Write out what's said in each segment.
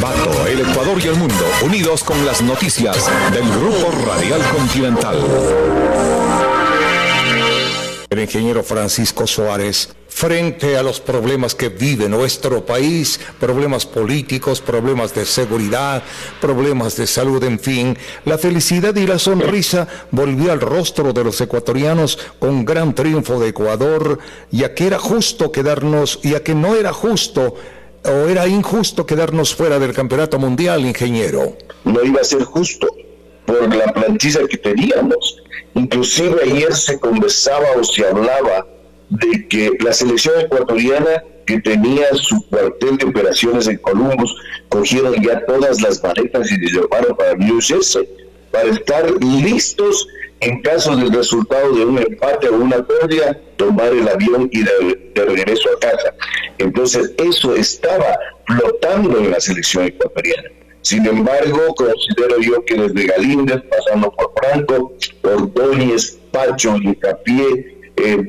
Ambato, el Ecuador y el mundo, unidos con las noticias del Grupo Radial Continental. El ingeniero Francisco Suárez, frente a los problemas que vive nuestro país, problemas políticos, problemas de seguridad, problemas de salud, en fin, la felicidad y la sonrisa volvió al rostro de los ecuatorianos con gran triunfo de Ecuador, ya que era justo quedarnos, ya que no era justo o era injusto quedarnos fuera del campeonato mundial, ingeniero. No iba a ser justo por la plantilla que teníamos. Inclusive ayer se conversaba o se hablaba de que la selección ecuatoriana, que tenía su cuartel de operaciones en Columbus, cogieron ya todas las maletas y se llevaron para New Jersey, para estar listos en caso del resultado de un empate o una pérdida, tomar el avión y de regreso a casa. Entonces eso estaba flotando en la selección ecuatoriana. Sin embargo, considero yo que desde Galíndez, pasando por Franco, Ordóñez, Pacho, Hincapié,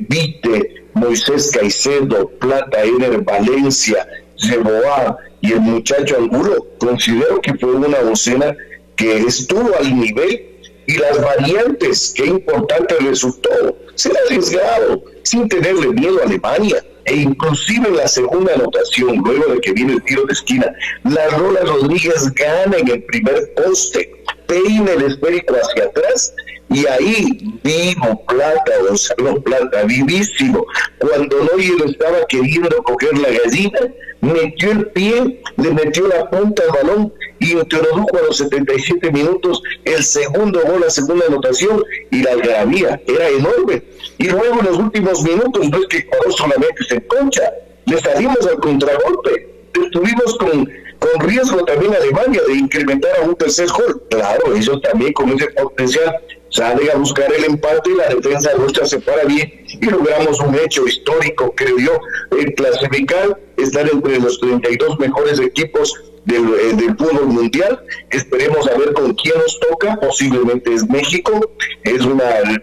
Vite, Moisés Caicedo, Plata, Ener, Valencia, Yeboah y el muchacho Angulo, considero que fue una docena que estuvo al nivel, y las variantes, qué importante resultó, ser arriesgado, sin tenerle miedo a Alemania, e inclusive en la segunda anotación, luego de que viene el tiro de esquina, la Rola Rodríguez gana en el primer poste, peina el esférico hacia atrás, y ahí vivo Plata, Gonzalo Plata, vivísimo, cuando Neuer estaba queriendo coger la gallina, metió el pie, le metió la punta al balón y introdujo a los 77 minutos el segundo gol, la segunda anotación, y la algarabía era enorme. Y luego en los últimos minutos, no es que Ecuador solamente se enconcha, le salimos al contragolpe, estuvimos con riesgo también a Alemania de incrementar a un tercer gol. Claro, ellos también con ese potencial salen a buscar el empate, la defensa nuestra se para bien y logramos un hecho histórico, creo yo, el clasificar, estar entre los 32 mejores equipos del fútbol mundial. Esperemos a ver con quién nos toca, posiblemente es México, es un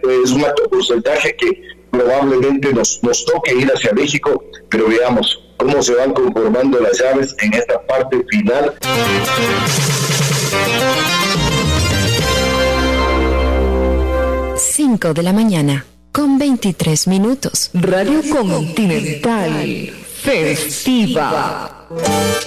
porcentaje que probablemente nos toque ir hacia México, pero veamos cómo se van conformando las llaves en esta parte final. 5 de la mañana, con 23 minutos. Radio Continental Festiva.